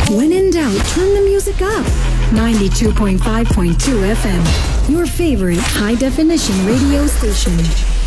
When in doubt, turn the music up. 92.5.2 FM, your favorite high definition radio station.